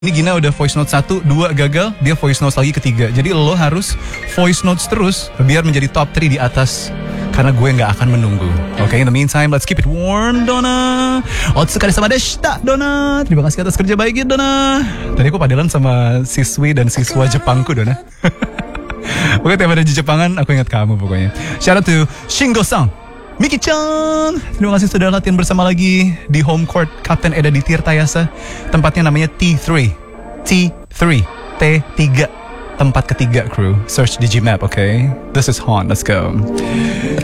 Ini Gina udah voice note 1, 2 gagal, dia voice note lagi ketiga. Jadi lo harus voice notes terus biar menjadi top 3 di atas. Karena gue gak akan menunggu. Oke, in the meantime, let's keep it warm, Donna. Otsukare sama deshita, Donna. Terima kasih atas kerja baiknya, Donna. Tadi aku padalan sama siswi dan siswa Jepangku, Donna. Oke, tiap ada di Jepangan, aku ingat kamu pokoknya. Shout out to Shingo-san, Miki-chan, terima kasih sudah latihan bersama lagi di home court Kapten Eda di Tirtayasa. Tempatnya namanya T3, T3, tempat ketiga, crew. Search di Gmap, okay? This is Han, let's go.